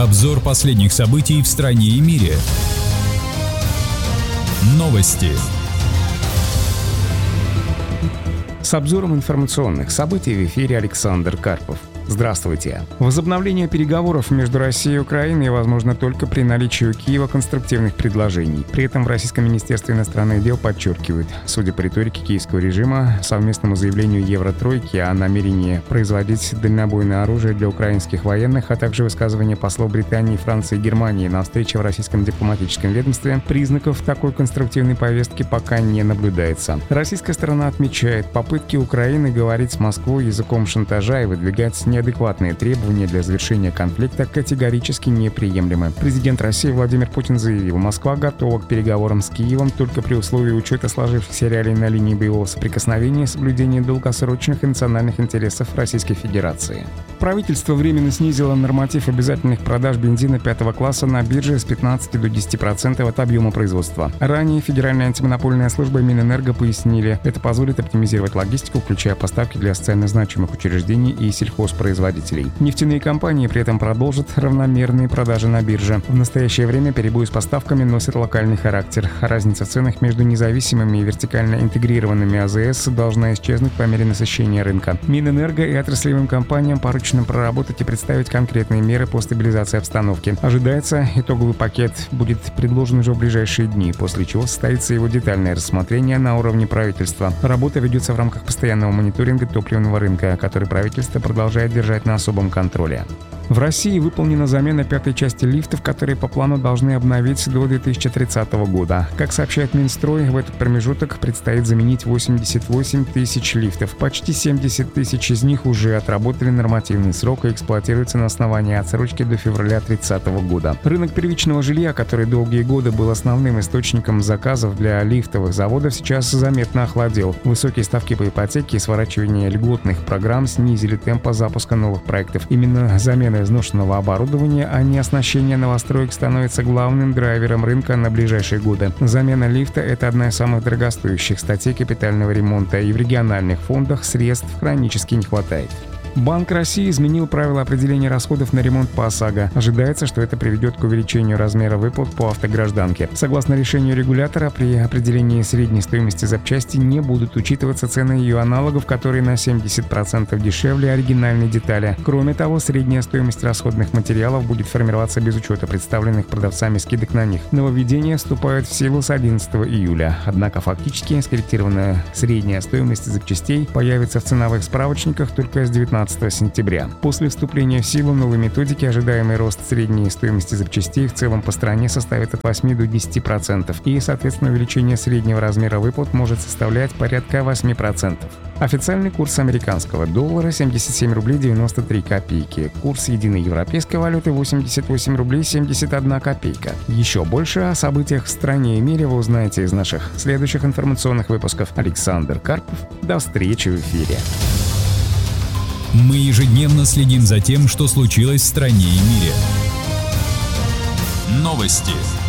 Обзор последних событий в стране и мире. Новости. С обзором информационных событий в эфире Александр Карпов. Здравствуйте. Возобновление переговоров между Россией и Украиной возможно только при наличии у Киева конструктивных предложений. При этом в Российском министерстве иностранных дел подчеркивают, судя по риторике киевского режима, совместному заявлению Евротройки о намерении производить дальнобойное оружие для украинских военных, а также высказывание послов Британии, Франции и Германии на встрече в российском дипломатическом ведомстве, признаков такой конструктивной повестки пока не наблюдается. Российская сторона отмечает, попытки Украины говорить с Москвой языком шантажа и выдвигать неадекватные требования для завершения конфликта категорически неприемлемы. Президент России Владимир Путин заявил, Москва готова к переговорам с Киевом только при условии учета сложившихся реалий на линии боевого соприкосновения и соблюдения долгосрочных и национальных интересов Российской Федерации. Правительство временно снизило норматив обязательных продаж бензина 5 класса на бирже с 15 до 10% от объема производства. Ранее Федеральная антимонопольная служба и Минэнерго пояснили, это позволит оптимизировать логистику, включая поставки для социально значимых учреждений и сельхозпроизводителей. Нефтяные компании при этом продолжат равномерные продажи на бирже. В настоящее время перебои с поставками носят локальный характер. Разница в ценах между независимыми и вертикально интегрированными АЗС должна исчезнуть по мере насыщения рынка. Минэнерго и отраслевым компаниям поручено проработать и представить конкретные меры по стабилизации обстановки. Ожидается, итоговый пакет будет предложен уже в ближайшие дни, после чего состоится его детальное рассмотрение на уровне правительства. Работа ведется в рамках постоянного мониторинга топливного рынка, который правительство продолжает держать на особом контроле. В России выполнена замена пятой части лифтов, которые по плану должны обновить до 2030 года. Как сообщает Минстрой, в этот промежуток предстоит заменить 88 тысяч лифтов. Почти 70 тысяч из них уже отработали нормативный срок и эксплуатируются на основании отсрочки до февраля 2030 года. Рынок первичного жилья, который долгие годы был основным источником заказов для лифтовых заводов, сейчас заметно охладел. Высокие ставки по ипотеке и сворачивание льготных программ снизили темпы запуска новых проектов. Именно замена изношенного оборудования, а не оснащение новостроек становится главным драйвером рынка на ближайшие годы. Замена лифта – это одна из самых дорогостоящих статей капитального ремонта, и в региональных фондах средств хронически не хватает. Банк России изменил правила определения расходов на ремонт по ОСАГО. Ожидается, что это приведет к увеличению размера выплат по автогражданке. Согласно решению регулятора, при определении средней стоимости запчасти не будут учитываться цены ее аналогов, которые на 70% дешевле оригинальной детали. Кроме того, средняя стоимость расходных материалов будет формироваться без учета представленных продавцами скидок на них. Нововведения вступают в силу с 11 июля. Однако фактически скорректированная средняя стоимость запчастей появится в ценовых справочниках только с 19 сентября. После вступления в силу новой методики ожидаемый рост средней стоимости запчастей в целом по стране составит от 8 до 10%, и, соответственно, увеличение среднего размера выплат может составлять порядка 8%. Официальный курс американского доллара 77 рублей 93 копейки. Курс единой европейской валюты 88 рублей 71 копейка. Еще больше о событиях в стране и мире вы узнаете из наших следующих информационных выпусков. Александр Карпов. До встречи в эфире. Мы ежедневно следим за тем, что случилось в стране и мире. Новости.